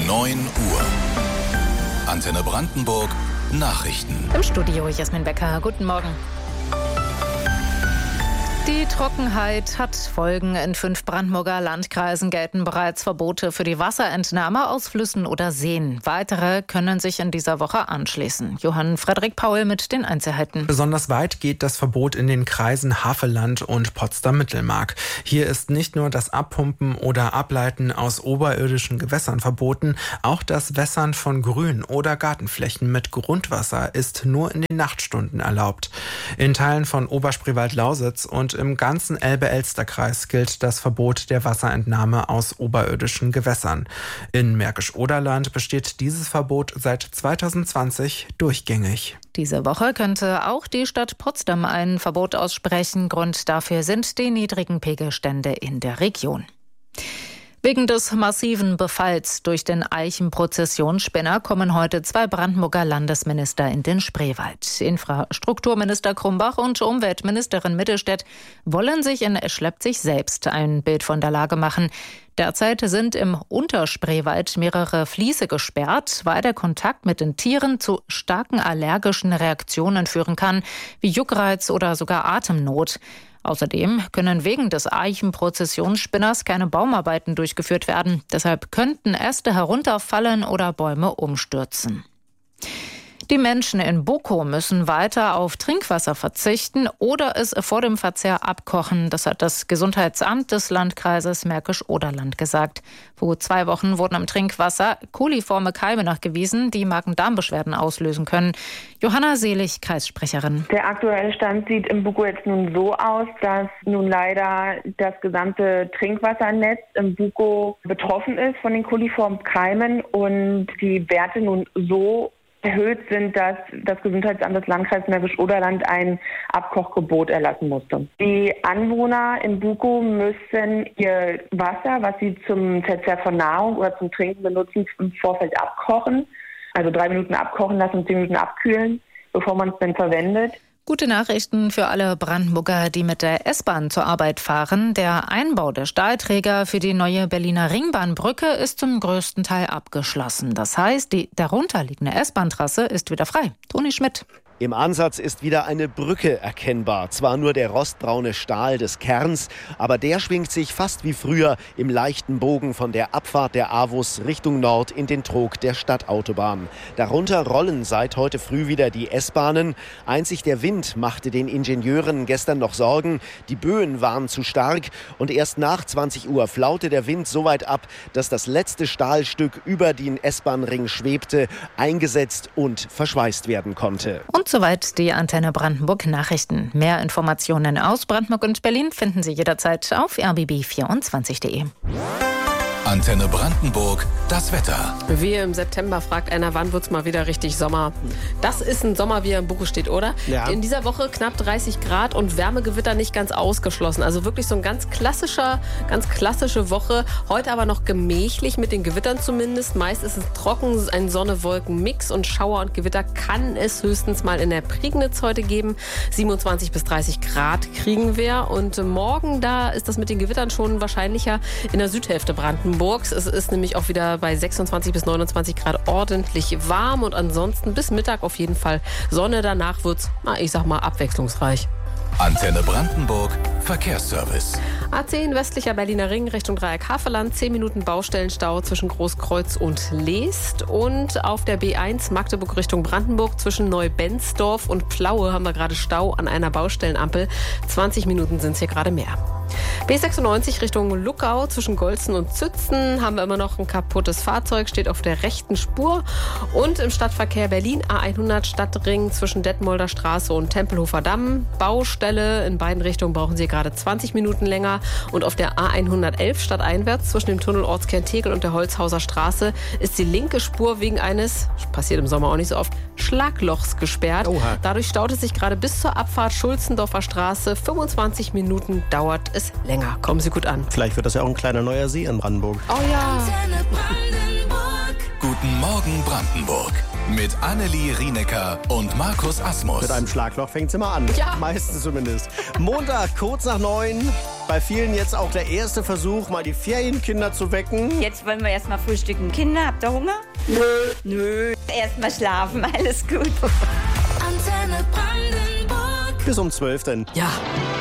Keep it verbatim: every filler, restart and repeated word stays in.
neun Uhr. Antenne Brandenburg Nachrichten. Im Studio Jasmin Becker. Guten Morgen. Die Trockenheit hat Folgen. In fünf Brandenburger Landkreisen gelten bereits Verbote für die Wasserentnahme aus Flüssen oder Seen. Weitere können sich in dieser Woche anschließen. Johann Frederik Paul mit den Einzelheiten. Besonders weit geht das Verbot in den Kreisen Havelland und Potsdam-Mittelmark. Hier ist nicht nur das Abpumpen oder Ableiten aus oberirdischen Gewässern verboten, auch das Wässern von Grün- oder Gartenflächen mit Grundwasser ist nur in den Nachtstunden erlaubt. In Teilen von Oberspreewald-Lausitz und im ganzen Elbe-Elster-Kreis gilt das Verbot der Wasserentnahme aus oberirdischen Gewässern. In Märkisch-Oderland besteht dieses Verbot seit zweitausendzwanzig durchgängig. Diese Woche könnte auch die Stadt Potsdam ein Verbot aussprechen. Grund dafür sind die niedrigen Pegelstände in der Region. Wegen des massiven Befalls durch den Eichenprozessionsspinner kommen heute zwei Brandenburger Landesminister in den Spreewald. Infrastrukturminister Krumbach und Umweltministerin Mittelstädt wollen sich in Schleppzig selbst ein Bild von der Lage machen. Derzeit sind im Unterspreewald mehrere Fließe gesperrt, weil der Kontakt mit den Tieren zu starken allergischen Reaktionen führen kann, wie Juckreiz oder sogar Atemnot. Außerdem können wegen des Eichenprozessionsspinners keine Baumarbeiten durchgeführt werden. Deshalb könnten Äste herunterfallen oder Bäume umstürzen. Die Menschen in Bukow müssen weiter auf Trinkwasser verzichten oder es vor dem Verzehr abkochen. Das hat das Gesundheitsamt des Landkreises Märkisch-Oderland gesagt. Vor zwei Wochen wurden im Trinkwasser koliforme Keime nachgewiesen, die Magen-Darm-Beschwerden auslösen können. Johanna Selig, Kreissprecherin. Der aktuelle Stand sieht in Bukow jetzt nun so aus, dass nun leider das gesamte Trinkwassernetz in Bukow betroffen ist von den koliformen Keimen und die Werte nun so erhöht sind, dass das Gesundheitsamt des Landkreises Märkisch-Oderland ein Abkochgebot erlassen musste. Die Anwohner in Bukow müssen ihr Wasser, was sie zum Verzehr von Nahrung oder zum Trinken benutzen, im Vorfeld abkochen. Also drei Minuten abkochen lassen und zehn Minuten abkühlen, bevor man es dann verwendet. Gute Nachrichten für alle Brandenburger, die mit der S-Bahn zur Arbeit fahren. Der Einbau der Stahlträger für die neue Berliner Ringbahnbrücke ist zum größten Teil abgeschlossen. Das heißt, die darunterliegende S-Bahn-Trasse ist wieder frei. Toni Schmidt. Im Ansatz ist wieder eine Brücke erkennbar. Zwar nur der rostbraune Stahl des Kerns, aber der schwingt sich fast wie früher im leichten Bogen von der Abfahrt der A W U S Richtung Nord in den Trog der Stadtautobahn. Darunter rollen seit heute früh wieder die S-Bahnen. Einzig der Wind machte den Ingenieuren gestern noch Sorgen. Die Böen waren zu stark und erst nach zwanzig Uhr flaute der Wind so weit ab, dass das letzte Stahlstück über den S-Bahn-Ring schwebte, eingesetzt und verschweißt werden konnte. Und soweit die Antenne Brandenburg Nachrichten. Mehr Informationen aus Brandenburg und Berlin finden Sie jederzeit auf r b b vierundzwanzig punkt d e. Antenne Brandenburg, das Wetter. Wie im September fragt einer, wann wird's mal wieder richtig Sommer? Das ist ein Sommer, wie er im Buche steht, oder? Ja. In dieser Woche knapp dreißig Grad und Wärmegewitter nicht ganz ausgeschlossen. Also wirklich so ein ganz klassischer, ganz klassische Woche. Heute aber noch gemächlich mit den Gewittern zumindest. Meist ist es trocken, ein Sonne-Wolken-Mix und Schauer und Gewitter kann es höchstens mal in der Prignitz heute geben. siebenundzwanzig bis dreißig Grad kriegen wir und morgen, da ist das mit den Gewittern schon wahrscheinlicher in der Südhälfte Brandenburgs. Es ist nämlich auch wieder bei sechsundzwanzig bis neunundzwanzig Grad ordentlich warm und ansonsten bis Mittag auf jeden Fall Sonne. Danach wird's, na, ich sag mal, abwechslungsreich. Antenne Brandenburg, Verkehrsservice. A zehn westlicher Berliner Ring Richtung Dreieck Havelland, zehn Minuten Baustellenstau zwischen Großkreuz und Leest. Und auf der B eins Magdeburg Richtung Brandenburg zwischen Neubensdorf und Plaue haben wir gerade Stau an einer Baustellenampel. zwanzig Minuten sind es hier gerade mehr. B sechsundneunzig Richtung Luckau zwischen Golzen und Zützen haben wir immer noch ein kaputtes Fahrzeug, steht auf der rechten Spur. Und im Stadtverkehr Berlin A hundert Stadtring zwischen Detmolder Straße und Tempelhofer Damm. Baustelle, in beiden Richtungen brauchen Sie gerade zwanzig Minuten länger. Und auf der A hundertelf stadteinwärts zwischen dem Tunnel Ortskern Tegel und der Holzhauser Straße ist die linke Spur wegen eines, passiert im Sommer auch nicht so oft, Schlaglochs gesperrt. Oha. Dadurch staut es sich gerade bis zur Abfahrt Schulzendorfer Straße. fünfundzwanzig Minuten dauert es länger. Kommen Sie gut an. Vielleicht wird das ja auch ein kleiner neuer See in Brandenburg. Oh ja. Guten Morgen Brandenburg. Mit Annelie Rienecker und Markus Asmus. Mit einem Schlagloch fängt es immer an. Ja. Meistens zumindest. Montag, kurz nach neun. Bei vielen jetzt auch der erste Versuch, mal die Ferienkinder zu wecken. Jetzt wollen wir erstmal frühstücken. Kinder, habt ihr Hunger? Nö. Nö. Erstmal schlafen, alles gut. Antenne Brandenburg. Bis um zwölf denn. Ja.